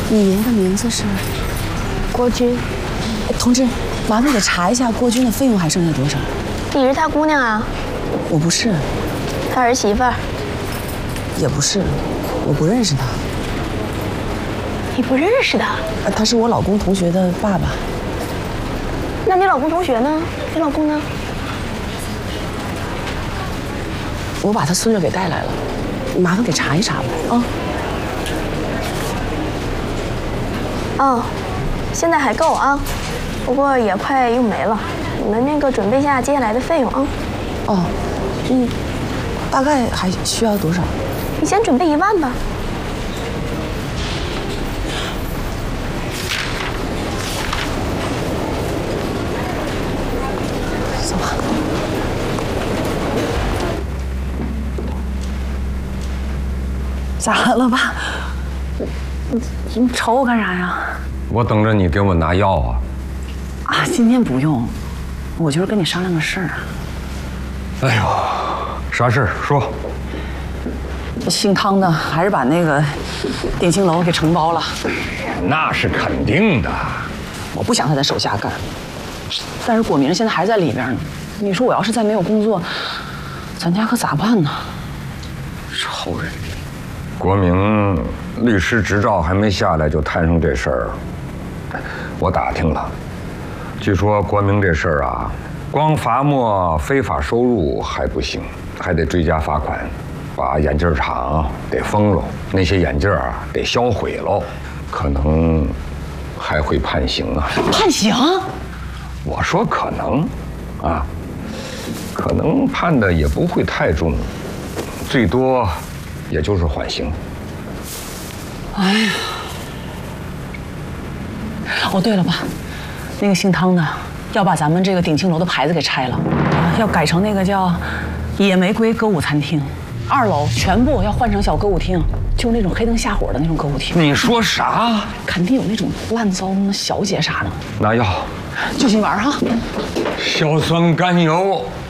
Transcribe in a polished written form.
你爷的名字是郭军。 同志，麻烦给查一下郭军的费用还剩下多少？ 你是他姑娘啊？ 我不是。 他儿媳妇儿。 也不是，我不认识他。 你不认识他？ 他是我老公同学的爸爸。 那你老公同学呢？你老公呢？ 我把他孙女给带来了，麻烦给查一查吧。啊。 哦，现在还够啊，不过也快用没了。你们那个准备一下接下来的费用啊。 哦，大概还需要多少？ 你先准备1万吧。 走吧。咋了吧？你瞅我干啥呀？ 我等着你给我拿药啊！ 啊，今天不用，我就是跟你商量个事儿啊。 哎呦，啥事儿？说。 姓汤的还是把那个定情楼给承包了。 那是肯定的。 我不想他在手下干，但是果明现在还在里边呢。你说我要是再没有工作，咱家可咋办呢？ 臭人！国明律师执照还没下来就摊上这事儿，我打听了，据说国明这事儿啊，光罚没非法收入还不行，还得追加罚款，把眼镜厂得封喽，那些眼镜啊得销毁喽，可能还会判刑啊。 判刑？ 我说可能，啊，可能判的也不会太重，最多也就是缓刑。 哎呀！哦，对了吧，那个姓汤的要把咱们这个鼎庆楼的牌子给拆了，要改成那个叫“野玫瑰歌舞餐厅”，2楼全部要换成小歌舞厅，就那种黑灯瞎火的那种歌舞厅。 你说啥？ 肯定有那种烂糟的小姐啥的。 拿药， 就近玩哈。 硝酸甘油。